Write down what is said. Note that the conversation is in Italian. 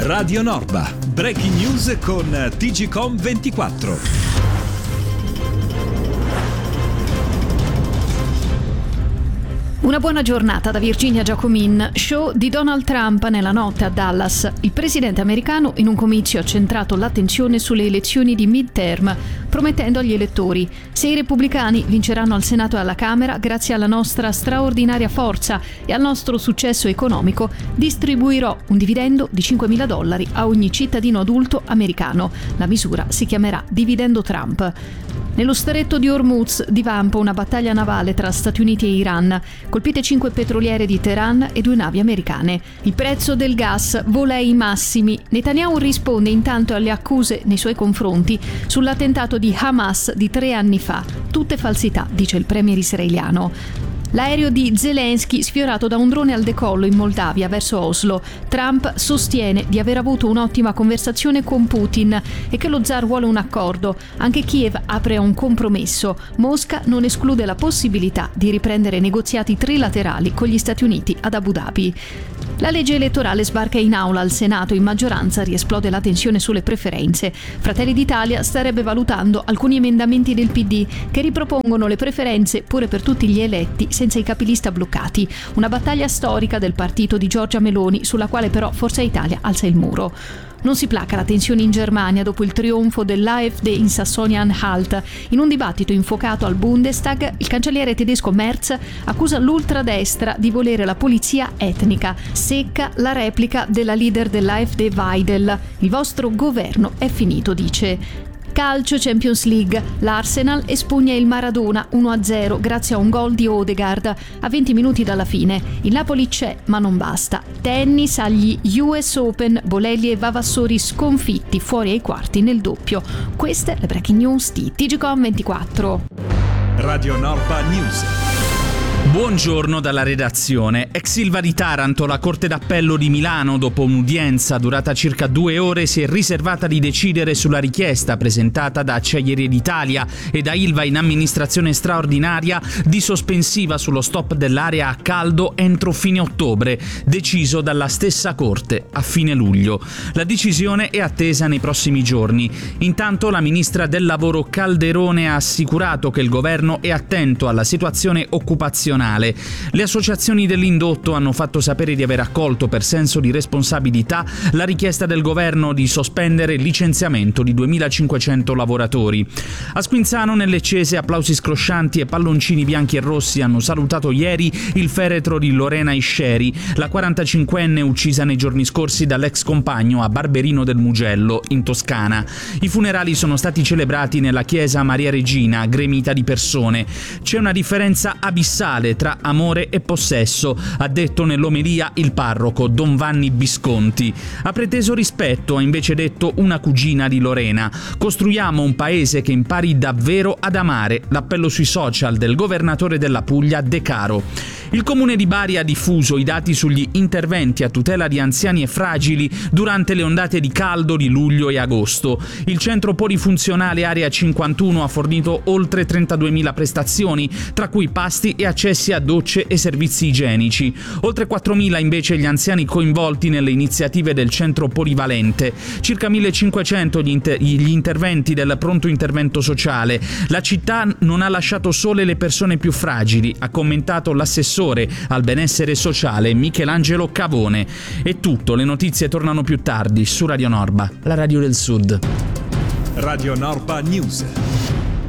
Radio Norba, breaking news con TGcom24. Una buona giornata da Virginia Giacomin. Show di Donald Trump nella notte a Dallas. Il presidente americano in un comizio ha centrato l'attenzione sulle elezioni di midterm, promettendo agli elettori: se i repubblicani vinceranno al Senato e alla Camera, grazie alla nostra straordinaria forza e al nostro successo economico, distribuirò un dividendo di $5.000 a ogni cittadino adulto americano. La misura si chiamerà Dividendo Trump. Nello stretto di Hormuz divampa una battaglia navale tra Stati Uniti e Iran. Colpite 5 petroliere di Teheran e 2 navi americane. Il prezzo del gas vola ai massimi. Netanyahu risponde intanto alle accuse nei suoi confronti sull'attentato di Hamas di 3 anni fa. Tutte falsità, dice il premier israeliano. L'aereo di Zelensky sfiorato da un drone al decollo in Moldavia verso Oslo. Trump sostiene di aver avuto un'ottima conversazione con Putin e che lo zar vuole un accordo. Anche Kiev apre a un compromesso. Mosca non esclude la possibilità di riprendere negoziati trilaterali con gli Stati Uniti ad Abu Dhabi. La legge elettorale sbarca in aula al Senato, in maggioranza riesplode la tensione sulle preferenze. Fratelli d'Italia starebbe valutando alcuni emendamenti del PD che ripropongono le preferenze pure per tutti gli eletti senza i capilista bloccati. Una battaglia storica del partito di Giorgia Meloni sulla quale però Forza Italia alza il muro. Non si placa la tensione in Germania dopo il trionfo dell'AfD in Sassonia-Anhalt. In un dibattito infuocato al Bundestag, il cancelliere tedesco Merz accusa l'ultradestra di volere la pulizia etnica. Secca la replica della leader dell'AfD Weidel. Il vostro governo è finito, dice. Calcio Champions League. L'Arsenal espugna il Maradona 1-0 grazie a un gol di Odegaard a 20 minuti dalla fine. Il Napoli c'è, ma non basta. Tennis agli US Open, Bolelli e Vavassori sconfitti fuori ai quarti nel doppio. Queste le breaking news di TGcom24. Radio Norba News. Buongiorno dalla redazione. Ex Ilva di Taranto, la Corte d'Appello di Milano, dopo un'udienza durata circa 2 ore, si è riservata di decidere sulla richiesta presentata da Acciaierie d'Italia e da Ilva in amministrazione straordinaria di sospensiva sullo stop dell'area a caldo entro fine ottobre, deciso dalla stessa Corte a fine luglio. La decisione è attesa nei prossimi giorni. Intanto la ministra del Lavoro Calderone ha assicurato che il governo è attento alla situazione occupazionale. Le associazioni dell'indotto hanno fatto sapere di aver accolto per senso di responsabilità la richiesta del governo di sospendere il licenziamento di 2.500 lavoratori. A Squinzano, nel Leccese, applausi scroscianti e palloncini bianchi e rossi hanno salutato ieri il feretro di Lorena Isceri, la 45enne uccisa nei giorni scorsi dall'ex compagno a Barberino del Mugello, in Toscana. I funerali sono stati celebrati nella chiesa Maria Regina, gremita di persone. C'è una differenza abissale tra amore e possesso, ha detto nell'omelia il parroco Don Vanni Bisconti. Ha preteso rispetto, ha invece detto una cugina di Lorena. Costruiamo un paese che impari davvero ad amare, l'appello sui social del governatore della Puglia De Caro. Il comune di Bari ha diffuso i dati sugli interventi a tutela di anziani e fragili durante le ondate di caldo di luglio e agosto. Il centro polifunzionale Area 51 ha fornito oltre 32.000 prestazioni, tra cui pasti e accessi a docce e servizi igienici. Oltre 4.000 invece gli anziani coinvolti nelle iniziative del centro polivalente. Circa 1.500 gli interventi del pronto intervento sociale. La città non ha lasciato sole le persone più fragili, ha commentato l'assessore al benessere sociale Michelangelo Cavone. È tutto, le notizie tornano più tardi su Radio Norba, la radio del Sud. Radio Norba News.